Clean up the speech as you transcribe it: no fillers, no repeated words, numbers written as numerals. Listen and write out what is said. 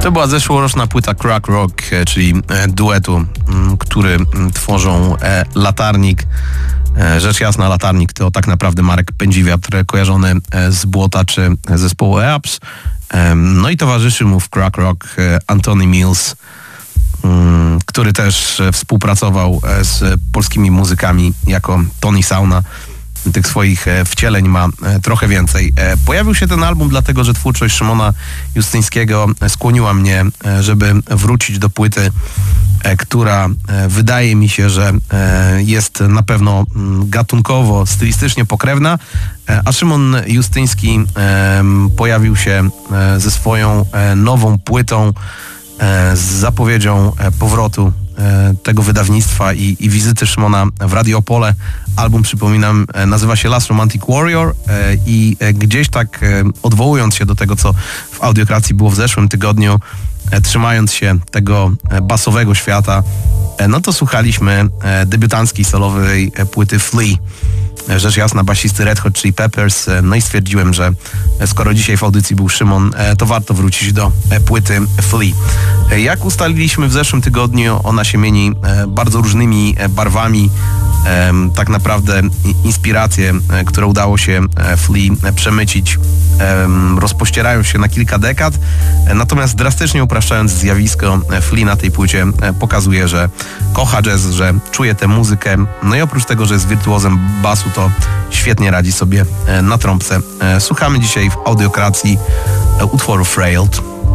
To była zeszłoroczna płyta Crack Rock, czyli duetu, który tworzą Latarnik. Rzecz jasna, Latarnik to tak naprawdę Marek Pędziwiatr, kojarzony z Błota czy zespołu EAPS. No i towarzyszy mu w Crack Rock Antony Mills, który też współpracował z polskimi muzykami jako Tony Sauna. Tych swoich wcieleń ma trochę więcej. Pojawił się ten album dlatego, że twórczość Szymona Justyńskiego skłoniła mnie, żeby wrócić do płyty, która wydaje mi się, że jest na pewno gatunkowo, stylistycznie pokrewna, a Szymon Justyński pojawił się ze swoją nową płytą z zapowiedzią powrotu tego wydawnictwa i wizyty Szymona w Radio Opole. Album, przypominam, nazywa się Last Romantic Warrior i gdzieś tak odwołując się do tego, co w Audiokracji było w zeszłym tygodniu, trzymając się tego basowego świata, no to słuchaliśmy debiutanckiej solowej płyty Flea. Rzecz jasna, basisty Red Hot Chili Peppers. No i stwierdziłem, że skoro dzisiaj w audycji był Szymon, to warto wrócić do płyty Flea. Jak ustaliliśmy w zeszłym tygodniu, ona się mieni bardzo różnymi barwami. Tak naprawdę inspiracje, które udało się Flea przemycić, rozpościerają się na kilka dekad. Natomiast drastycznie upraszczając zjawisko, Flea na tej płycie pokazuje, że kocha jazz, że czuje tę muzykę. No i oprócz tego, że jest wirtuozem basu, to świetnie radzi sobie na trąbce. Słuchamy dzisiaj w Audiokracji utworu Frailed.